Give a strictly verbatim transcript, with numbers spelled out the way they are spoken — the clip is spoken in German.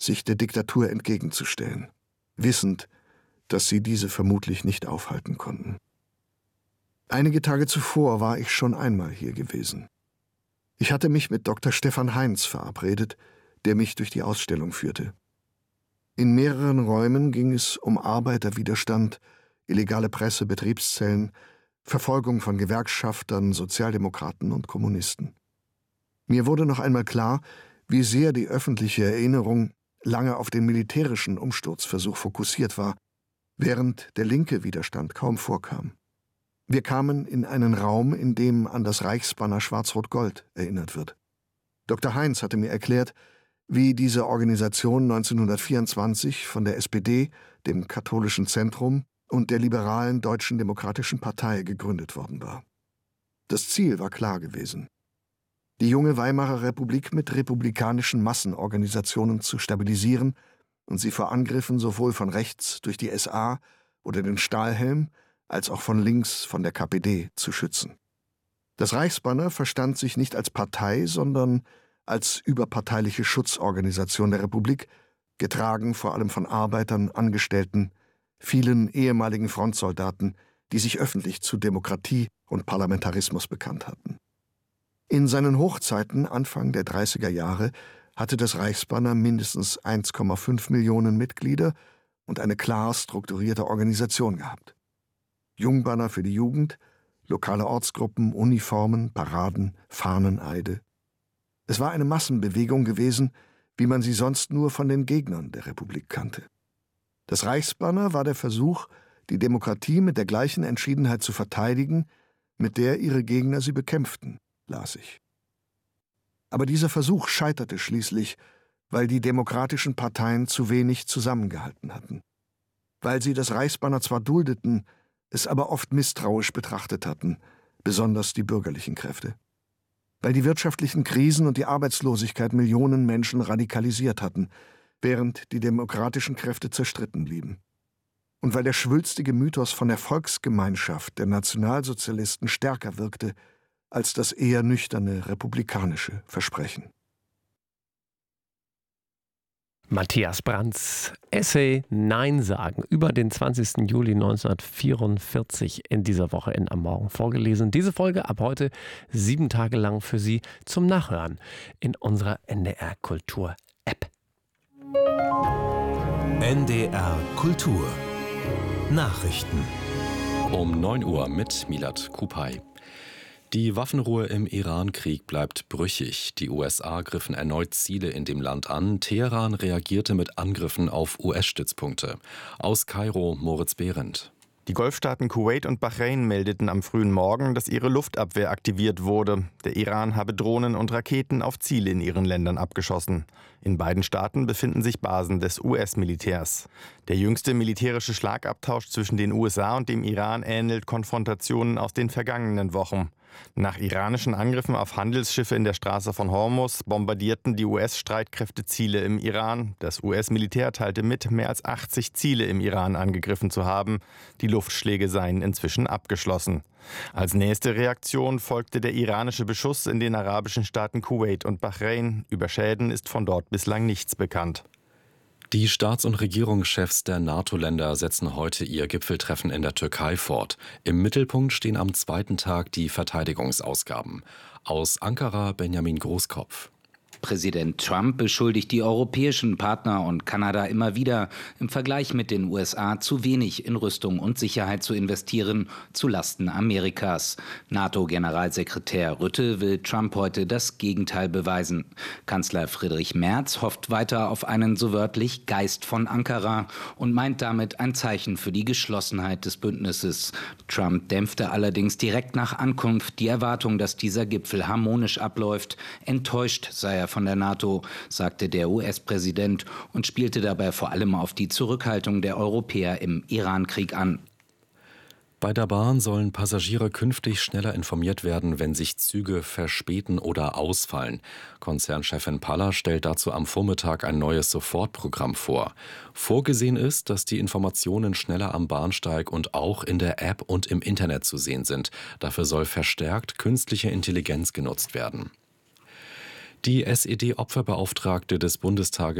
sich der Diktatur entgegenzustellen, wissend, dass sie diese vermutlich nicht aufhalten konnten. Einige Tage zuvor war ich schon einmal hier gewesen. Ich hatte mich mit Doktor Stefan Heinz verabredet, der mich durch die Ausstellung führte. In mehreren Räumen ging es um Arbeiterwiderstand, illegale Presse, Betriebszellen, Verfolgung von Gewerkschaftern, Sozialdemokraten und Kommunisten. Mir wurde noch einmal klar, wie sehr die öffentliche Erinnerung lange auf den militärischen Umsturzversuch fokussiert war, während der linke Widerstand kaum vorkam. Wir kamen in einen Raum, in dem an das Reichsbanner Schwarz-Rot-Gold erinnert wird. Doktor Heinz hatte mir erklärt, wie diese Organisation neunzehnhundertvierundzwanzig von der S P D, dem Katholischen Zentrum und der liberalen Deutschen Demokratischen Partei gegründet worden war. Das Ziel war klar gewesen: die junge Weimarer Republik mit republikanischen Massenorganisationen zu stabilisieren und sie vor Angriffen sowohl von rechts durch die S A oder den Stahlhelm als auch von links von der K P D zu schützen. Das Reichsbanner verstand sich nicht als Partei, sondern als überparteiliche Schutzorganisation der Republik, getragen vor allem von Arbeitern, Angestellten, vielen ehemaligen Frontsoldaten, die sich öffentlich zu Demokratie und Parlamentarismus bekannt hatten. In seinen Hochzeiten Anfang der dreißiger Jahre hatte das Reichsbanner mindestens eins Komma fünf Millionen Mitglieder und eine klar strukturierte Organisation gehabt. Jungbanner für die Jugend, lokale Ortsgruppen, Uniformen, Paraden, Fahneneide. Es war eine Massenbewegung gewesen, wie man sie sonst nur von den Gegnern der Republik kannte. Das Reichsbanner war der Versuch, die Demokratie mit der gleichen Entschiedenheit zu verteidigen, mit der ihre Gegner sie bekämpften, las ich. Aber dieser Versuch scheiterte schließlich, weil die demokratischen Parteien zu wenig zusammengehalten hatten. Weil sie das Reichsbanner zwar duldeten, es aber oft misstrauisch betrachtet hatten, besonders die bürgerlichen Kräfte. Weil die wirtschaftlichen Krisen und die Arbeitslosigkeit Millionen Menschen radikalisiert hatten, während die demokratischen Kräfte zerstritten blieben. Und weil der schwülstige Mythos von der Volksgemeinschaft der Nationalsozialisten stärker wirkte als das eher nüchterne republikanische Versprechen. Matthias Brandts Essay Nein sagen über den zwanzigsten Juli neunzehnhundertvierundvierzig in dieser Woche in Am Morgen vorgelesen. Diese Folge ab heute sieben Tage lang für Sie zum Nachhören in unserer N D R Kultur App. N D R Kultur Nachrichten um neun Uhr mit Milad Kupay. Die Waffenruhe im Iran-Krieg bleibt brüchig. Die U S A griffen erneut Ziele in dem Land an. Teheran reagierte mit Angriffen auf U S-Stützpunkte. Aus Kairo Moritz Behrendt. Die Golfstaaten Kuwait und Bahrain meldeten am frühen Morgen, dass ihre Luftabwehr aktiviert wurde. Der Iran habe Drohnen und Raketen auf Ziele in ihren Ländern abgeschossen. In beiden Staaten befinden sich Basen des U S-Militärs. Der jüngste militärische Schlagabtausch zwischen den U S A und dem Iran ähnelt Konfrontationen aus den vergangenen Wochen. Nach iranischen Angriffen auf Handelsschiffe in der Straße von Hormuz bombardierten die U S-Streitkräfte Ziele im Iran. Das U S-Militär teilte mit, mehr als achtzig Ziele im Iran angegriffen zu haben. Die Luftschläge seien inzwischen abgeschlossen. Als nächste Reaktion folgte der iranische Beschuss in den arabischen Staaten Kuwait und Bahrain. Über Schäden ist von dort bislang nichts bekannt. Die Staats- und Regierungschefs der NATO-Länder setzen heute ihr Gipfeltreffen in der Türkei fort. Im Mittelpunkt stehen am zweiten Tag die Verteidigungsausgaben. Aus Ankara Benjamin Großkopf. Präsident Trump beschuldigt die europäischen Partner und Kanada immer wieder, im Vergleich mit den U S A zu wenig in Rüstung und Sicherheit zu investieren, zulasten Amerikas. NATO-Generalsekretär Rutte will Trump heute das Gegenteil beweisen. Kanzler Friedrich Merz hofft weiter auf einen so wörtlich Geist von Ankara und meint damit ein Zeichen für die Geschlossenheit des Bündnisses. Trump dämpfte allerdings direkt nach Ankunft die Erwartung, dass dieser Gipfel harmonisch abläuft. Enttäuscht sei er von der NATO, sagte der U S-Präsident und spielte dabei vor allem auf die Zurückhaltung der Europäer im Iran-Krieg an. Bei der Bahn sollen Passagiere künftig schneller informiert werden, wenn sich Züge verspäten oder ausfallen. Konzernchefin Paller stellt dazu am Vormittag ein neues Sofortprogramm vor. Vorgesehen ist, dass die Informationen schneller am Bahnsteig und auch in der App und im Internet zu sehen sind. Dafür soll verstärkt künstliche Intelligenz genutzt werden. Die S E D-Opferbeauftragte des Bundestages